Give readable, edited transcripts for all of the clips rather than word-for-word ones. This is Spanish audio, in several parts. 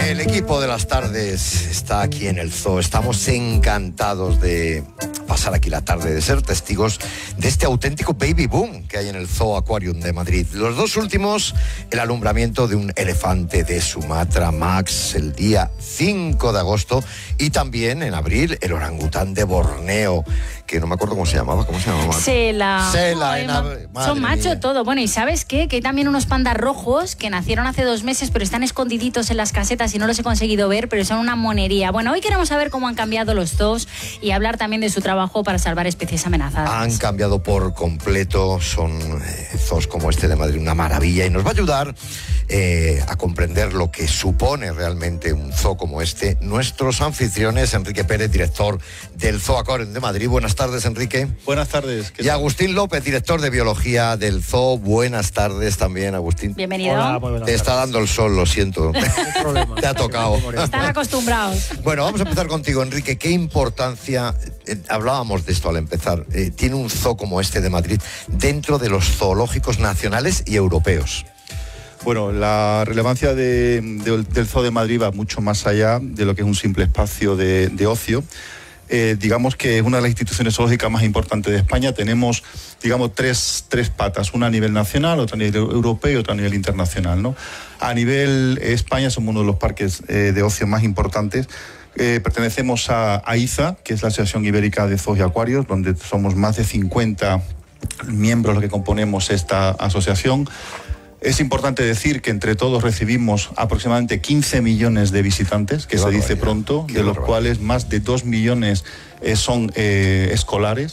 El equipo de las tardes está aquí en el zoo. Estamos encantados de pasar aquí la tarde, de ser testigos de este auténtico baby boom que hay en el Zoo Aquarium de Madrid. Los dos últimos, el alumbramiento de un elefante de Sumatra, Max, el día 5 de agosto, y también en abril el orangután de Borneo, que no me acuerdo cómo se llamaba. Sela. Son macho todo. Bueno, ¿y sabes qué? Que hay también unos pandas rojos que nacieron hace 2 meses, pero están escondiditos en las casetas y no los he conseguido ver, pero son una monería. Bueno, hoy queremos saber cómo han cambiado los zoos y hablar también de su trabajo para salvar especies amenazadas. Han cambiado por completo, son zoos como este de Madrid una maravilla, y nos va a ayudar a comprender lo que supone realmente un zoo como este nuestros anfitriones. Enrique Pérez, director del Zoo Aquarium de Madrid. Buenas tardes, Enrique. Buenas tardes. Y Agustín López, director de biología del zoo. Buenas tardes también, Agustín. Bienvenido. Hola, muy buenas Te está dando el sol, lo siento. Te ha tocado. Están acostumbrados. Bueno, vamos a empezar contigo, Enrique. ¿Qué importancia, hablábamos de esto al empezar, tiene un zoo como este de Madrid dentro de los zoológicos nacionales y europeos? Bueno, la relevancia del Zoo de Madrid va mucho más allá de lo que es un simple espacio de ocio. Digamos que es una de las instituciones zoológicas más importantes de España. Tenemos, digamos, tres patas, una a nivel nacional, otra a nivel europeo y otra a nivel internacional, ¿no? A nivel España somos uno de los parques de ocio más importantes. Pertenecemos a IZA, que es la Asociación Ibérica de Zoos y Acuarios, donde somos más de 50 miembros los que componemos esta asociación. Es importante decir que entre todos recibimos aproximadamente 15 millones de visitantes, que se dice pronto, de los cuales más de 2 millones son escolares.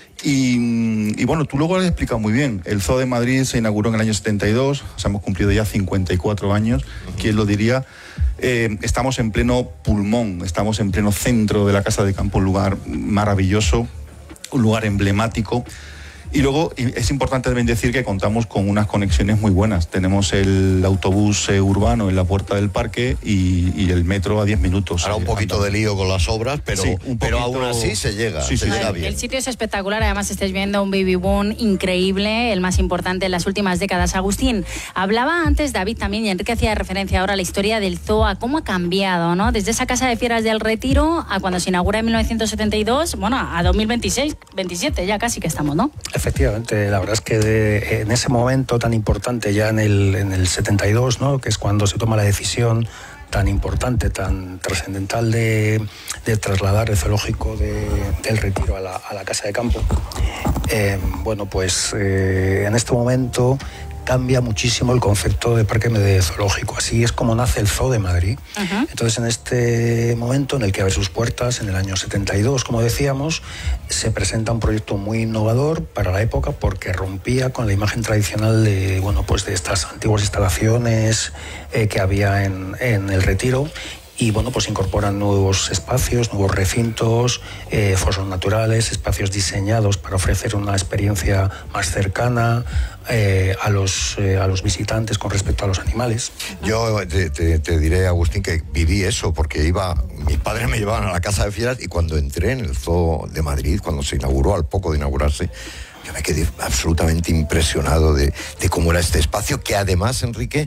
Y bueno, tú luego lo has explicado muy bien. El Zoo de Madrid se inauguró en el año 72, o sea, hemos cumplido ya 54 años, ¿quién lo diría? Estamos en pleno pulmón, estamos en pleno centro de la Casa de Campo, un lugar maravilloso, un lugar emblemático. Y luego es importante también decir que contamos con unas conexiones muy buenas. Tenemos el autobús urbano en la puerta del parque y el metro a 10 minutos. Ahora un poquito de lío con las obras, pero, sí, pero aún así se llega, se llega bien. El sitio es espectacular, además estáis viendo un baby boom increíble, el más importante en las últimas décadas. Agustín, hablaba antes David también, y Enrique hacía referencia ahora a la historia del zoo, a cómo ha cambiado, ¿no? Desde esa casa de fieras del Retiro a cuando se inaugura en 1972, bueno, a 2026, 27 ya casi que estamos, ¿no? Efectivamente, la verdad es que en ese momento tan importante, ya en el 72, ¿no?, que es cuando se toma la decisión tan importante, tan trascendental de trasladar el zoológico del Retiro a la Casa de Campo, bueno, pues en este momento cambia muchísimo el concepto de parque zoológico. Así es como nace el Zoo de Madrid. Uh-huh. Entonces, en este momento en el que abre sus puertas, en el año 72, como decíamos, se presenta un proyecto muy innovador para la época, porque rompía con la imagen tradicional de, bueno, pues de estas antiguas instalaciones que había en el Retiro. Y bueno, pues incorporan nuevos espacios, nuevos recintos, fosos naturales, espacios diseñados para ofrecer una experiencia más cercana a los visitantes con respecto a los animales. Yo te diré, Agustín, que viví eso, porque mis padres me llevaban a la Casa de Fieras, y cuando entré en el Zoo de Madrid, cuando se inauguró, al poco de inaugurarse, yo me quedé absolutamente impresionado de cómo era este espacio, que además, Enrique,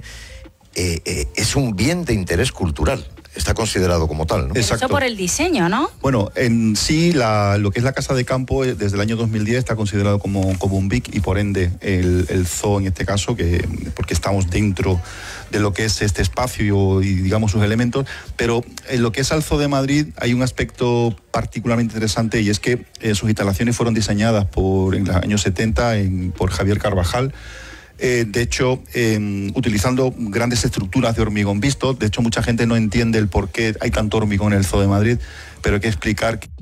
es un bien de interés cultural. Está considerado como tal, ¿no? Exacto. Eso por el diseño, ¿no? Bueno, en sí, lo que es la Casa de Campo, desde el año 2010 está considerado como un BIC, y por ende el zoo en este caso, porque estamos dentro de lo que es este espacio y digamos sus elementos. Pero en lo que es al Zoo de Madrid hay un aspecto particularmente interesante, y es que sus instalaciones fueron diseñadas en los años 70 por Javier Carvajal. De hecho, utilizando grandes estructuras de hormigón visto. De hecho, mucha gente no entiende el por qué hay tanto hormigón en el Zoo de Madrid, pero hay que explicar que